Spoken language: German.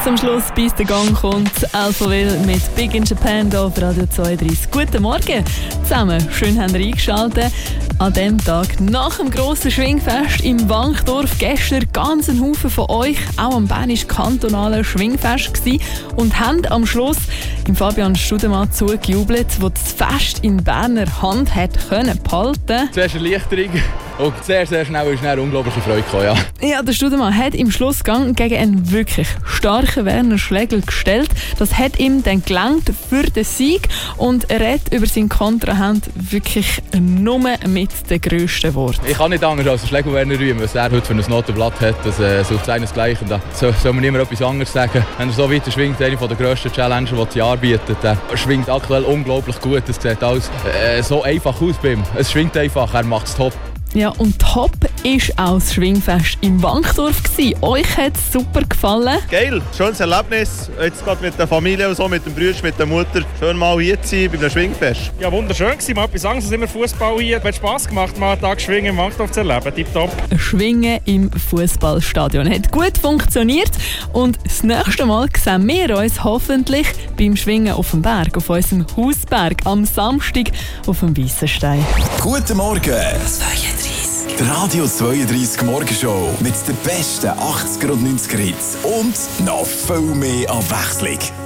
zum Schluss, bis der Gang kommt. Alphaville mit Big in Japan hier auf Radio 32. Guten Morgen zusammen, schön habt ihr eingeschaltet. An diesem Tag nach dem grossen Schwingfest im Wankdorf. Gestern ganz ein Haufen von euch auch am bernisch-kantonalen Schwingfest gewesen und haben am Schluss im Fabian Studemann zugejubelt, der das Fest in Berner Hand hat können behalten. Zuerst Erleichterung und sehr schnell ist eine unglaubliche Freude gekommen, ja. Ja, der Studemann hat im Schlussgang gegen einen wirklich starken Werner Schlegel gestellt. Das hat ihm dann gelangt für den Sieg und er redet über seinen Kontrahent wirklich nur mit den grössten Worten. Ich kann nicht anders als den Schlegel Werner rühmen, was er heute für ein Notenblatt hat. Das sucht seinesgleichen. Da soll man nicht mehr etwas anderes sagen. Wenn er so weiter schwingt, eine der grössten Challenger, die das Jahr bietet, der schwingt aktuell unglaublich gut. Es sieht alles so einfach aus bei ihm. Es schwingt einfach, er macht es top. Ja, und top war auch das Schwingfest im Wankdorf. Euch hat es super gefallen. Geil, schönes Erlebnis. Jetzt gerade mit der Familie und so, mit dem Bruder, mit der Mutter. Schön mal hier zu sein, bei einem Schwingfest. Ja, wunderschön gewesen. Mal etwas anderes als immer Fußball hier. Es hat Spass gemacht, mal einen Tag Schwingen im Wankdorf zu erleben. Tipptopp. Schwingen im Fußballstadion hat gut funktioniert. Und das nächste Mal sehen wir uns hoffentlich beim Schwingen auf dem Berg, auf unserem Hausberg, am Samstag auf dem Weissenstein. Guten Morgen! 32. Die Radio 32 Morgenshow mit den besten 80er und 90er Hits und noch viel mehr Abwechslung.